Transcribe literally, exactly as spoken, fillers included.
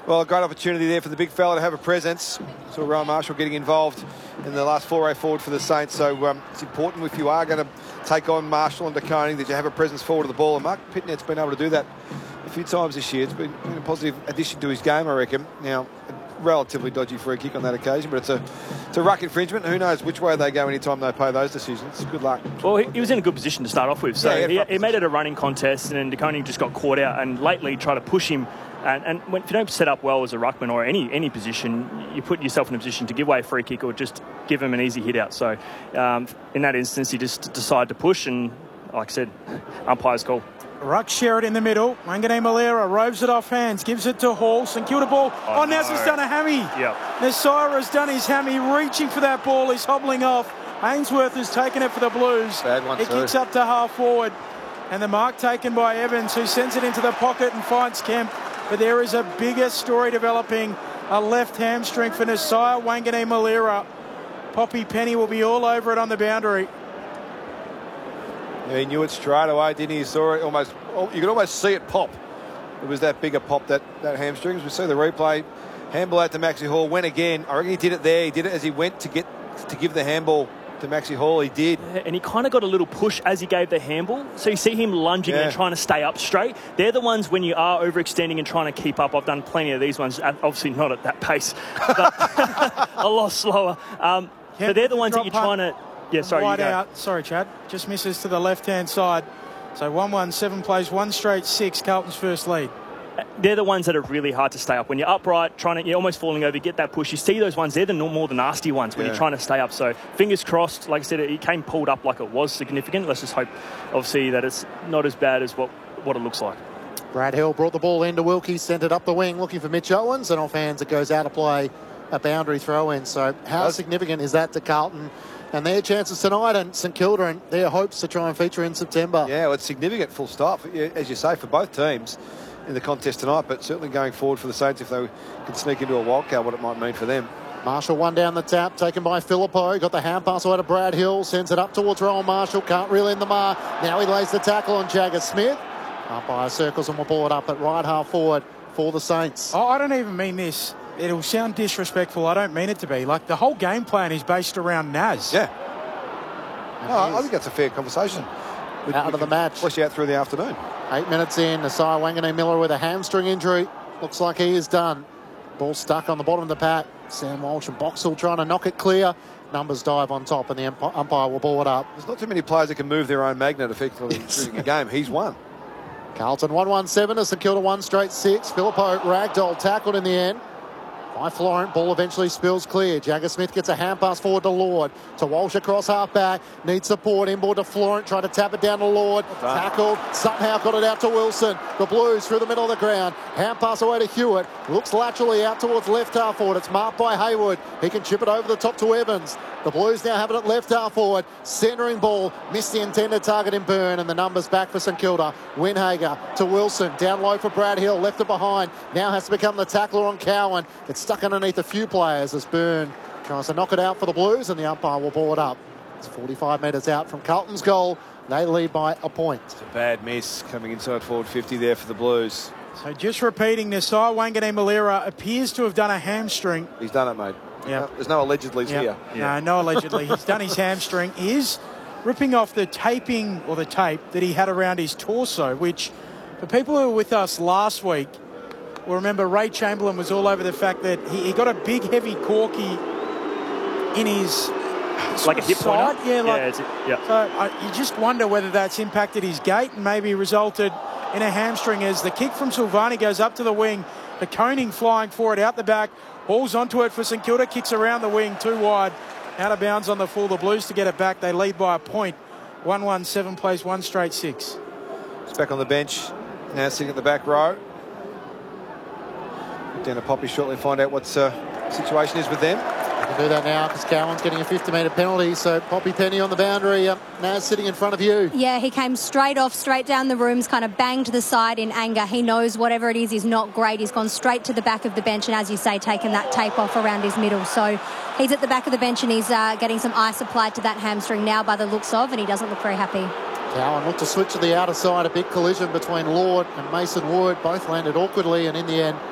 Well, a great opportunity there for the big fella to have a presence. So Rowan Marshall getting involved in the last foray forward for the Saints. So um, it's important if you are going to take on Marshall and De Koning that you have a presence forward of the ball. And Mark Pitnet's been able to do that a few times this year. It's been, been a positive addition to his game, I reckon. Now, a relatively dodgy free kick on that occasion, but it's a it's a ruck infringement. Who knows which way they go anytime they play those decisions. Good luck. Well, he, he was in a good position to start off with. So yeah, yeah, he, he made it a running contest, and then De Koning just got caught out and lately tried to push him. And, and when, if you don't set up well as a ruckman or any any position, you put yourself in a position to give away a free kick or just give him an easy hit out. So um, in that instance, he just decided to push, and like I said, umpire's call. Ruck Sherritt in the middle. Wanganeen Malera robes it off hands, gives it to Hall. St Kilda ball. Oh, oh no. Naz's done a hammy. Yep. Nasira's done his hammy, reaching for that ball. He's hobbling off. Ainsworth has taken it for the Blues. Bad one, it too. kicks up to half forward. And the mark taken by Evans, who sends it into the pocket and finds Kemp. But there is a bigger story developing. A left hamstring for Nasiah Wanganeen Malera. Poppy Penny will be all over it on the boundary. Yeah, he knew it straight away, didn't he? He saw it almost. You could almost see it pop. It was that bigger pop, that, that hamstring. As we see the replay, handball out to Maxi Hall. Went again. I reckon he did it there. He did it as he went to get to give the handball to Maxi Hall. He did. Yeah, and he kind of got a little push as he gave the handball. So you see him lunging yeah. and trying to stay up straight. They're the ones when you are overextending and trying to keep up. I've done plenty of these ones, obviously not at that pace, but a lot slower. Um, Yeah, but they're the ones that drop you're trying to... Yeah, sorry, wide you go. out. Sorry, Chad. Just misses to the left-hand side. So one one, seven plays, one straight six, Carlton's first lead. They're the ones that are really hard to stay up. When you're upright, trying to, you're almost falling over, get that push. You see those ones, they're the more the nasty ones when yeah. you're trying to stay up. So fingers crossed, like I said, it came pulled up like it was significant. Let's just hope, obviously, that it's not as bad as what, what it looks like. Brad Hill brought the ball into Wilkie, sent it up the wing, looking for Mitch Owens, and off hands it goes out of play, a boundary throw in. So how That's significant is that to Carlton and their chances tonight, and St Kilda and their hopes to try and feature in September? Yeah, well, it's significant, full stop, as you say, for both teams in the contest tonight, but certainly going forward for the Saints if they can sneak into a wildcard, what it might mean for them. Marshall one down the tap, taken by Filippo. Got the hand pass away to Brad Hill, sends it up towards Rowan Marshall, can't reel in the mark. Now he lays the tackle on Jagger Smith. Umpire circles and will ball it up at right half forward for the Saints. Oh, I don't even mean this. It'll sound disrespectful. I don't mean it to be. Like, the whole game plan is based around Naz. Yeah. No, I think that's a fair conversation. We, Out we of the match. Flesh out through the afternoon. Eight minutes in, Nasiah Wanganeen Miller with a hamstring injury. Looks like he is done. Ball stuck on the bottom of the pack. Sam Walsh and Boxall trying to knock it clear. Numbers dive on top and the umpire will ball it up. There's not too many players that can move their own magnet effectively during a game. He's one. Carlton one one seven to St Kilda one straight six. Filippo ragdoll tackled in the end by Florent. Ball eventually spills clear. Jagger Smith gets a hand pass forward to Lord. To Walsh across half back. Needs support. Inboard to Florent. Trying to tap it down to Lord. Well Tackled. Somehow got it out to Wilson. The Blues through the middle of the ground. Hand pass away to Hewitt. Looks laterally out towards left half forward. It's marked by Hayward. He can chip it over the top to Evans. The Blues now have it at left half forward. Centering ball. Missed the intended target in Byrne. And the numbers back for St Kilda. Winhager to Wilson. Down low for Brad Hill. Left it behind. Now has to become the tackler on Cowan. It's stuck underneath a few players as Byrne tries to knock it out for the Blues, and the umpire will ball it up. It's forty-five metres out from Carlton's goal. They lead by a point. It's a bad miss coming inside forward fifty there for the Blues. So just repeating, Nasiah Wanganeen Malera appears to have done a hamstring. He's done it, mate. Yeah. There's no allegedly's Yep. here. No, no allegedly. He's done his hamstring. He is ripping off the taping or the tape that he had around his torso, which for people who were with us last week will remember Ray Chamberlain was all over the fact that he, he got a big heavy corky in his Like a hip side. pointer? Yeah, like, yeah, it's, yeah. so I, you just wonder whether that's impacted his gait and maybe resulted in a hamstring as the kick from Silvani goes up to the wing. The Koning flying for it out the back. Hall's onto it for St Kilda. Kicks around the wing, too wide. Out of bounds on the full. The Blues to get it back. They lead by a point. one one seven plays one straight six. It's back on the bench. Now sitting at the back row. Down to Poppy shortly and find out what the uh, situation is with them. We can do that now because Cowan's getting a fifty metre penalty. So Poppy Penny on the boundary. Uh, Naz sitting in front of you. Yeah, he came straight off, straight down the rooms, kind of banged to the side in anger. He knows whatever it is is not great. He's gone straight to the back of the bench and, as you say, taken that tape off around his middle. So he's at the back of the bench and he's uh, getting some ice applied to that hamstring now by the looks of, and he doesn't look very happy. Cowan looked to switch to the outer side. A big collision between Lord and Mason Wood. Both landed awkwardly, and in the end